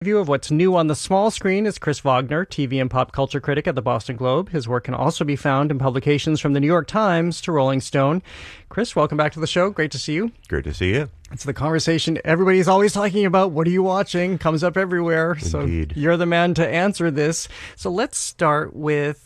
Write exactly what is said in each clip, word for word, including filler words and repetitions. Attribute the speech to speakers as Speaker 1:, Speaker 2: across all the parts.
Speaker 1: Review of what's new on the small screen is Chris Wagner, T V and pop culture critic at the Boston Globe. His work can also be found in publications from the New York Times to Rolling Stone. Chris, welcome back to the show. Great to see you.
Speaker 2: Great to see you.
Speaker 1: It's the conversation everybody's always talking about. What are you watching? Comes up everywhere.
Speaker 2: Indeed.
Speaker 1: So you're the man to answer this. So let's start with...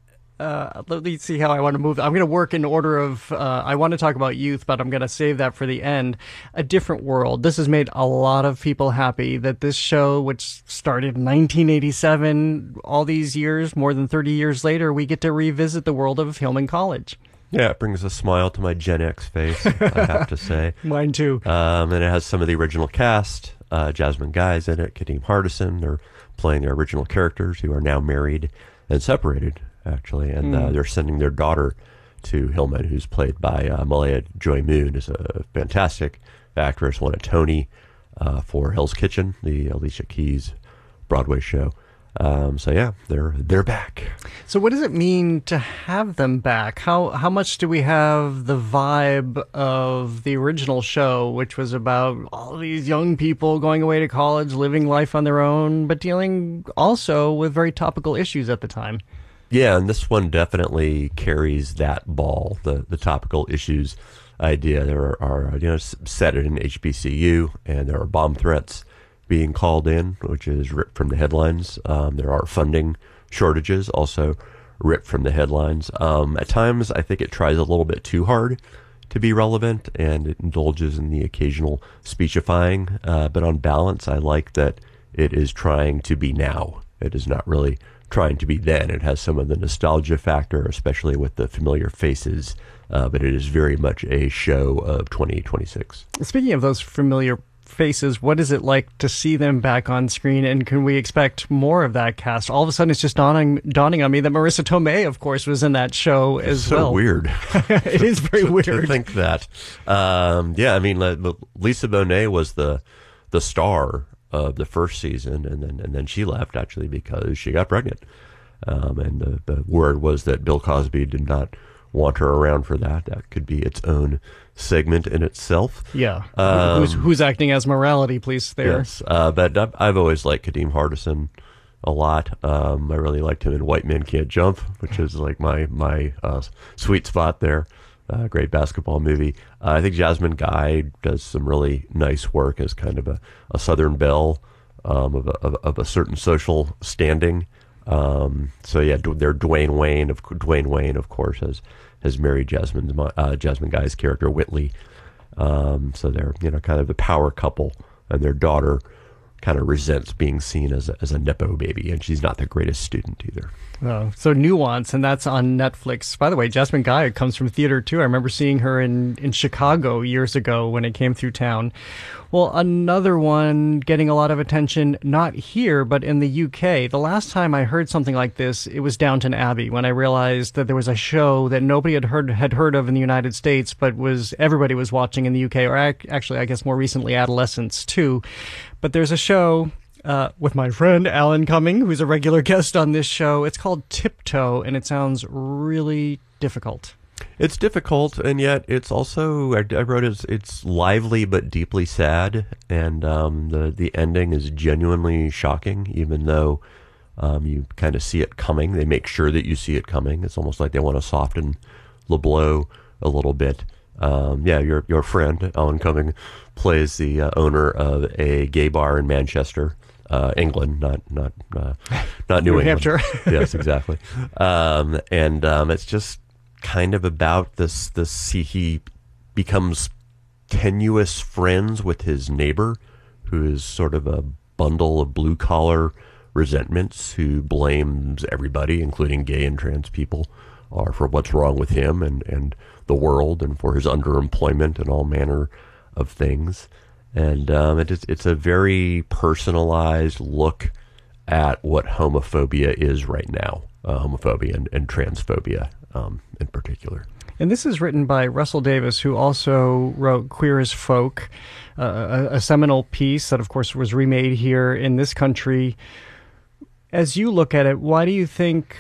Speaker 1: Uh, let me see how I want to move. I'm going to work in order of, uh, I want to talk about youth, but I'm going to save that for the end. A Different World. This has made a lot of people happy that this show, which started in nineteen eighty-seven, all these years, more than thirty years later, we get to revisit the world of Hillman College.
Speaker 2: Yeah, it brings a smile to my Gen X face, I have to say.
Speaker 1: Mine too.
Speaker 2: Um, and it has some of the original cast. Uh, Jasmine Guy's in it, Kadeem Hardison. They're playing their original characters who are now married and separated, actually. And mm. uh, they're sending their daughter to Hillman, who's played by uh, Malaya Joy Moon, who's a fantastic actress, won a Tony uh, for Hell's Kitchen, the Alicia Keys Broadway show. Um, so yeah, they're they're back.
Speaker 1: So what does it mean to have them back? How how much do we have the vibe of the original show, which was about all these young people going away to college, living life on their own, but dealing also with very topical issues at the time?
Speaker 2: Yeah, and this one definitely carries that ball, the the topical issues idea. There are, you know, set it in H B C U, and there are bomb threats being called in, which is ripped from the headlines. Um, there are funding shortages, also ripped from the headlines. Um, at times, I think it tries a little bit too hard to be relevant, and it indulges in the occasional speechifying. Uh, but on balance, I like that it is trying to be now. It is not really trying to be then. It has some of the nostalgia factor, especially with the familiar faces, uh, but it is very much a show of twenty twenty-six.
Speaker 1: Speaking of those familiar faces, what is it like to see them back on screen, and can we expect more of that cast? All of a sudden, it's just dawning dawning on me that Marissa Tomei, of course, was in that show as
Speaker 2: so
Speaker 1: well.
Speaker 2: So weird.
Speaker 1: It is very
Speaker 2: to,
Speaker 1: weird
Speaker 2: to think that. Um, yeah, I mean, Lisa Bonet was the the star of the first season, and then and then she left actually because she got pregnant. Um, and the, the word was that Bill Cosby did not want her around for that. That could be its own segment in itself.
Speaker 1: Yeah.
Speaker 2: Um,
Speaker 1: who's, who's acting as morality police there?
Speaker 2: Yes. Uh, but I've, I've always liked Kadeem Hardison a lot. Um, I really liked him in White Men Can't Jump, which is like my, my uh, sweet spot there. Uh, great basketball movie. Uh, I think Jasmine Guy does some really nice work as kind of a, a Southern belle um, of, a, of, of a certain social standing. Um, so yeah, they're Dwayne Wayne of Dwayne Wayne, of course, has has married Jasmine's uh, Jasmine Guy's character Whitley. Um, so they're, you know, kind of the power couple, and their daughter kind of resents being seen as a, as a nepo baby, and she's not the greatest student either.
Speaker 1: Oh, so Nuance, and that's on Netflix. By the way, Jasmine Guy comes from theater too. I remember seeing her in, in Chicago years ago when it came through town. Well, another one getting a lot of attention, not here, but in the U K. The last time I heard something like this, it was Downton Abbey, when I realized that there was a show that nobody had heard had heard of in the United States, but was everybody was watching in the U K, or ac- actually, I guess more recently, adolescents too. But there's a show Uh, with my friend Alan Cumming, who's a regular guest on this show. It's called Tiptoe, and it sounds really difficult.
Speaker 2: It's difficult, and yet it's also, I, I wrote it, it's lively but deeply sad, and um, the, the ending is genuinely shocking, even though um, you kind of see it coming. They make sure that you see it coming. It's almost like they want to soften the blow a little bit. Um, yeah, your your friend, Alan Cumming, plays the uh, owner of a gay bar in Manchester. Uh, England, not not uh, not New,
Speaker 1: New
Speaker 2: England.
Speaker 1: Hampshire.
Speaker 2: Yes, exactly. Um, and um, it's just kind of about this. This he, he becomes tenuous friends with his neighbor, who is sort of a bundle of blue collar resentments, who blames everybody, including gay and trans people, uh, for what's wrong with him and and the world, and for his underemployment and all manner of things. And um, it is, it's a very personalized look at what homophobia is right now, uh, homophobia and, and transphobia um, in particular.
Speaker 1: And this is written by Russell Davis, who also wrote Queer as Folk, uh, a, a seminal piece that, of course, was remade here in this country. As you look at it, why do you think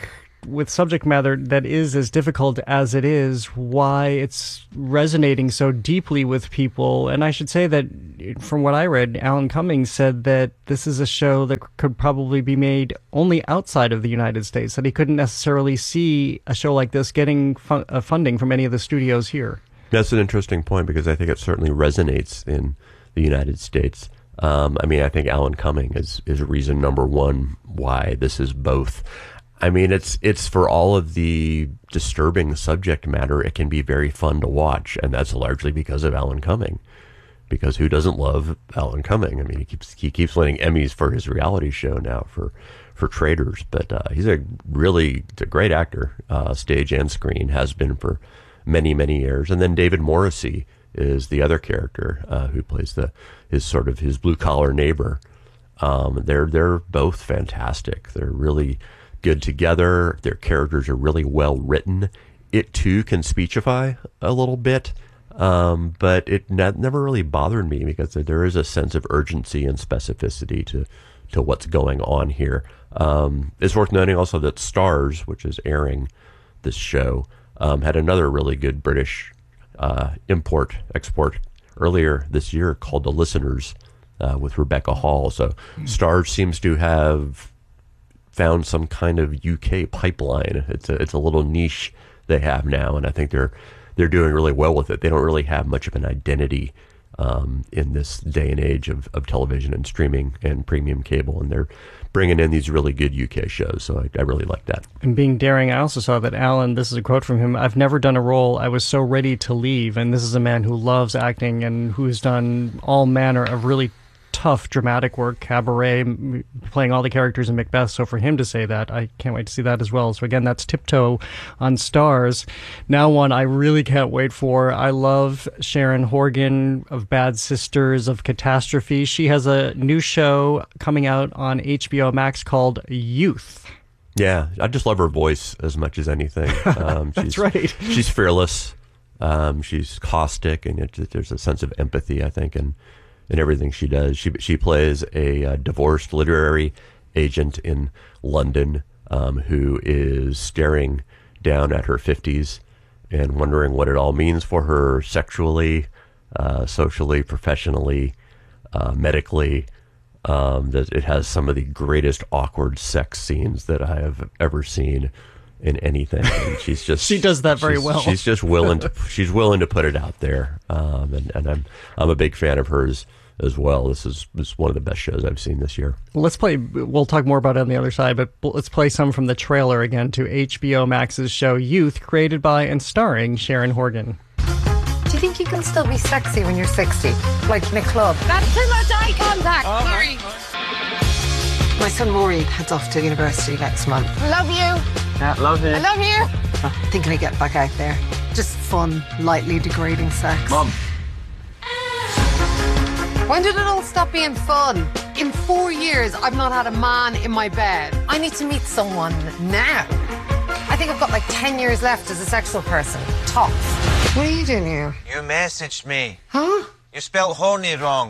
Speaker 1: with subject matter that is as difficult as it is, why it's resonating so deeply with people. And I should say that from what I read, Alan Cumming said that this is a show that could probably be made only outside of the United States, that he couldn't necessarily see a show like this getting fu- uh, funding from any of the studios here.
Speaker 2: That's an interesting point, because I think it certainly resonates in the United States. Um, I mean, I think Alan Cumming is, is reason number one why this is both. I mean, it's it's for all of the disturbing subject matter, it can be very fun to watch, and that's largely because of Alan Cumming. Because who doesn't love Alan Cumming? I mean, he keeps he keeps winning Emmys for his reality show now for for Traitors, but uh, he's a really a great actor, uh, stage and screen, has been for many many years. And then David Morrissey is the other character uh, who plays the his sort of his blue collar neighbor. Um, they're they're both fantastic. They're really good together. Their characters are really well written. It too can speechify a little bit, um, but it ne- never really bothered me, because there is a sense of urgency and specificity to to what's going on here. Um, it's worth noting also that Starz, which is airing this show, um, had another really good British uh, import export earlier this year called The Listeners, uh, with Rebecca Hall. So Starz seems to have found some kind of U K pipeline. It's a it's a little niche they have now, and I think they're they're doing really well with it. They don't really have much of an identity um, in this day and age of, of television and streaming and premium cable, and they're bringing in these really good U K shows. So I, I really like that.
Speaker 1: And being daring, I also saw that Alan, this is a quote from him, "I've never done a role I was so ready to leave." And this is a man who loves acting and who's done all manner of really tough dramatic work, cabaret, m- playing all the characters in Macbeth. So for him to say that, I can't wait to see that as well. So again, that's Tiptoe on Starz. Now one I really can't wait for. I love Sharon Horgan of Bad Sisters, of Catastrophe. She has a new show coming out on H B O Max called Youth.
Speaker 2: Yeah, I just love her voice as much as anything. Um,
Speaker 1: That's
Speaker 2: she's,
Speaker 1: right.
Speaker 2: She's fearless. Um, she's caustic, and it, there's a sense of empathy, I think, in, in everything she does. She she plays a, uh divorced literary agent in London um, who is staring down at her fifties and wondering what it all means for her sexually, uh, socially, professionally, uh, medically. Um, that it has some of the greatest awkward sex scenes that I have ever seen in anything. And she's just
Speaker 1: She does that very
Speaker 2: she's-
Speaker 1: well.
Speaker 2: She's just willing to she's willing to put it out there, um, and, and I'm I'm a big fan of hers as well. This is this is one of the best shows I've seen this year.
Speaker 1: Let's play, we'll talk more about it on the other side, but let's play some from the trailer again to H B O Max's show Youth, created by and starring Sharon Horgan.
Speaker 3: Do you think you can still be sexy when you're sixty? Like in a club?
Speaker 4: That's too much eye contact. Sorry.
Speaker 3: My son Maury heads off to university next month.
Speaker 4: Love you.
Speaker 5: Yeah, love
Speaker 4: I
Speaker 5: it.
Speaker 4: love you.
Speaker 3: Thinking of getting back out there. Just fun, lightly degrading sex.
Speaker 5: Mum.
Speaker 3: When did it all stop being fun? In four years, I've not had a man in my bed. I need to meet someone now. I think I've got like ten years left as a sexual person. Tops. What are you doing here?
Speaker 6: You messaged me.
Speaker 3: Huh?
Speaker 6: You spelled horny wrong.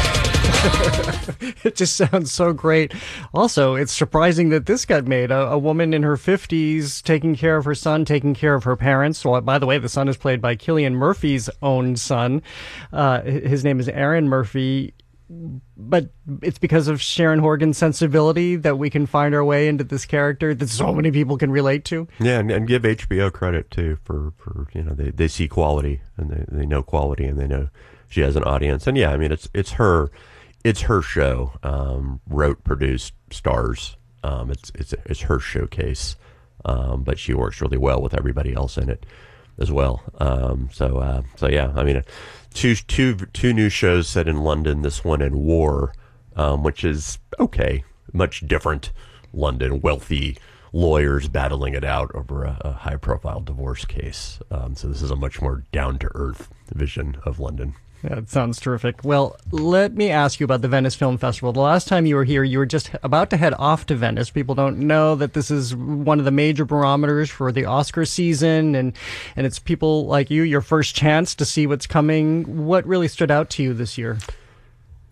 Speaker 1: It just sounds so great. Also, it's surprising that this got made. A, a woman in her fifties taking care of her son, taking care of her parents. Well, by the way, the son is played by Cillian Murphy's own son. Uh, his name is Aaron Murphy. But it's because of Sharon Horgan's sensibility that we can find our way into this character that so many people can relate to.
Speaker 2: Yeah, and, and give H B O credit too for, for you know they, they see quality, and they, they know quality, and they know she has an audience. And yeah, I mean it's it's her it's her show. Um, wrote, produced, stars. Um, it's it's it's her showcase. Um, but she works really well with everybody else in it as well. Um, so uh, so yeah, I mean. Two, two, two new shows set in London, this one in War, um, which is okay, much different London, wealthy lawyers battling it out over a, a high-profile divorce case. Um, so this is a much more down-to-earth vision of London.
Speaker 1: Yeah, it sounds terrific. Well, let me ask you about the Venice Film Festival. The last time you were here, you were just about to head off to Venice. People don't know that this is one of the major barometers for the Oscar season, and, and it's people like you, your first chance to see what's coming. What really stood out to you this year?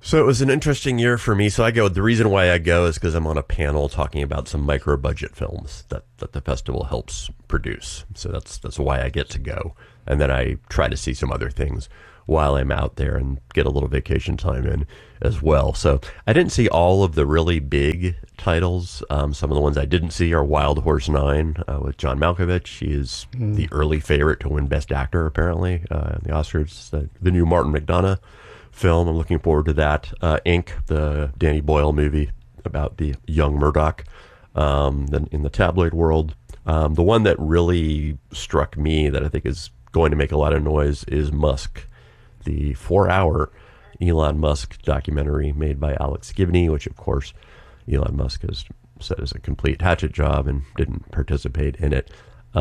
Speaker 2: So it was an interesting year for me. So I go, the reason why I go is because I'm on a panel talking about some micro budget films that, that the festival helps produce. So that's, that's why I get to go. And then I try to see some other things while I'm out there and get a little vacation time in as well. So I didn't see all of the really big titles. Um, some of the ones I didn't see are Wild Horse nine uh, with John Malkovich. He is mm. the early favorite to win Best Actor, apparently, uh, in the Oscars. The, the new Martin McDonagh film. I'm looking forward to that. Uh, Ink, the Danny Boyle movie about the young Murdoch um, then in the tabloid world. Um, the one that really struck me that I think is going to make a lot of noise is Musk, the four-hour Elon Musk documentary made by Alex Gibney, which, of course, Elon Musk has said is a complete hatchet job and didn't participate in it.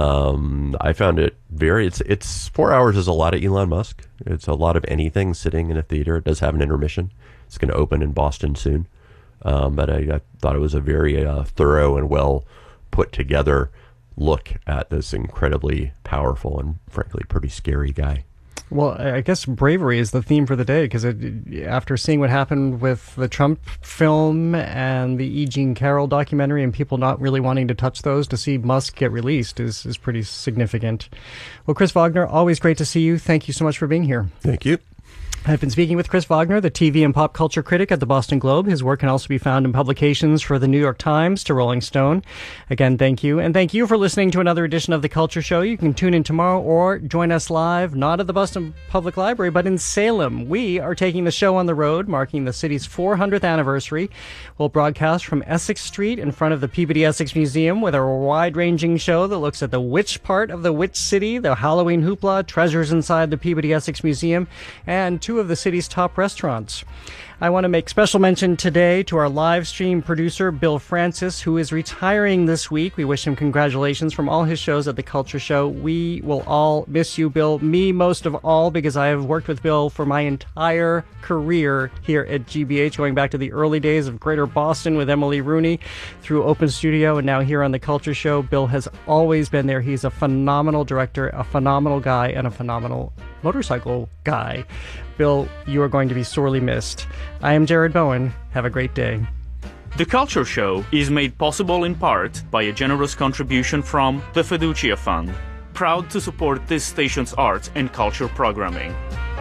Speaker 2: Um, I found it very, it's, it's four hours is a lot of Elon Musk. It's a lot of anything sitting in a theater. It does have an intermission. It's going to open in Boston soon. Um, but I, I thought it was a very uh, thorough and well put together look at this incredibly powerful and frankly pretty scary guy.
Speaker 1: Well, I guess bravery is the theme for the day, because after seeing what happened with the Trump film and the E. Jean Carroll documentary and people not really wanting to touch those, to see Musk get released is, is pretty significant. Well, Chris Wagner, always great to see you. Thank you so much for being here.
Speaker 2: Thank you.
Speaker 1: I've been speaking with Chris Wagner, the T V and pop culture critic at the Boston Globe. His work can also be found in publications for the New York Times to Rolling Stone. Again, thank you. And thank you for listening to another edition of The Culture Show. You can tune in tomorrow or join us live, not at the Boston Public Library, but in Salem. We are taking the show on the road, marking the city's four hundredth anniversary. We'll broadcast from Essex Street in front of the Peabody Essex Museum with a wide-ranging show that looks at the witch part of the witch city, the Halloween hoopla, treasures inside the Peabody Essex Museum, and two of the city's top restaurants. I want to make special mention today to our live stream producer, Bill Francis, who is retiring this week. We wish him congratulations from all his shows at The Culture Show. We will all miss you, Bill. Me most of all, because I have worked with Bill for my entire career here at G B H, going back to the early days of Greater Boston with Emily Rooney through Open Studio and now here on The Culture Show. Bill has always been there. He's a phenomenal director, a phenomenal guy, and a phenomenal motorcycle guy. Bill, you are going to be sorely missed. I am Jared Bowen. Have a great day.
Speaker 5: The Culture Show is made possible in part by a generous contribution from the Fiducia Fund, proud to support this station's arts and culture programming.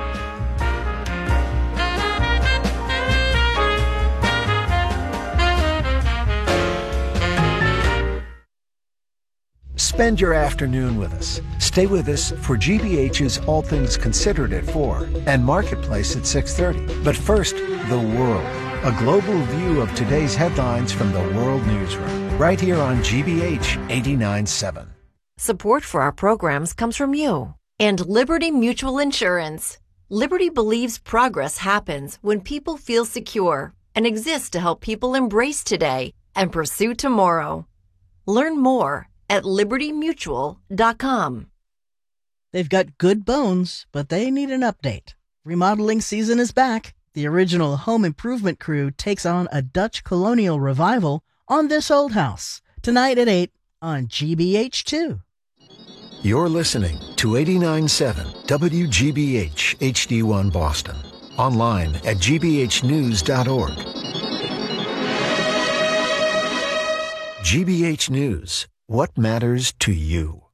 Speaker 7: Spend your afternoon with us. Stay with us for G B H's All Things Considered at four and Marketplace at six thirty. But first, The World, a global view of today's headlines from the World Newsroom, right here on G B H eighty-nine point seven.
Speaker 8: Support for our programs comes from you and Liberty Mutual Insurance. Liberty believes progress happens when people feel secure and exists to help people embrace today and pursue tomorrow. Learn more at liberty mutual dot com.
Speaker 9: They've got good bones, but they need an update. Remodeling season is back. The original home improvement crew takes on a Dutch colonial revival on this old house. Tonight at eight on G B H two.
Speaker 7: You're listening to eighty-nine point seven W G B H H D one Boston. Online at g b h news dot org. G B H News. What matters to you?